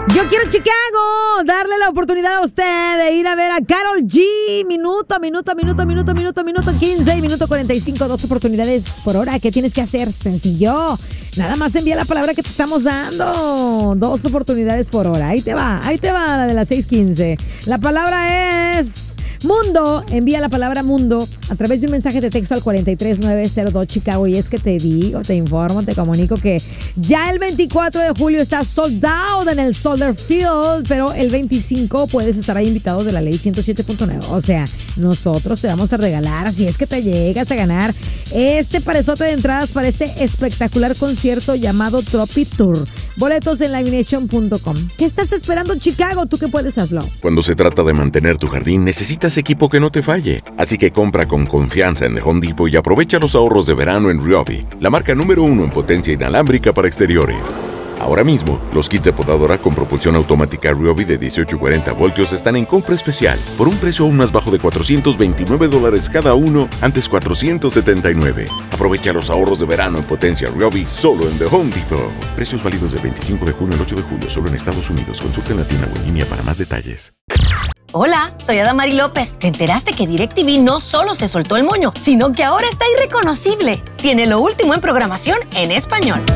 Yo quiero Chicago, darle la oportunidad a usted de ir a ver a Karol G. Minuto, 15 y minuto 45, 2 oportunidades por hora. ¿Qué tienes que hacer? Sencillo. Nada más envía la palabra que te estamos dando. 2 oportunidades por hora. Ahí te va la de las 6:15. La palabra es mundo. Envía la palabra mundo a través de un mensaje de texto al 43902 Chicago. Y es que te digo, te informo, te comunico que ya el 24 de julio está sold out en el Soldier Field, pero el 25 puedes estar ahí invitado de la ley 107.9. O sea, nosotros te vamos a regalar, si es que te llegas a ganar este parezote de entradas para este espectacular concierto llamado Tropi Tour. Boletos en livenation.com. ¿Qué estás esperando, Chicago? ¿Tú qué puedes hacerlo? Cuando se trata de mantener tu jardín, necesitas equipo que no te falle. Así que compra con confianza en The Home Depot y aprovecha los ahorros de verano en Ryobi, la marca número 1 en potencia inalámbrica para exteriores. Ahora mismo, los kits de podadora con propulsión automática Ryobi de 18 y 40 voltios están en compra especial por un precio aún más bajo de $429 cada uno, antes $479. Aprovecha los ahorros de verano en potencia Ryobi solo en The Home Depot. Precios válidos del 25 de junio al 8 de julio solo en Estados Unidos. Consulta en la tienda o en línea para más detalles. Hola, soy Adamari López. ¿Te enteraste que DirecTV no solo se soltó el moño, sino que ahora está irreconocible? Tiene lo último en programación en español.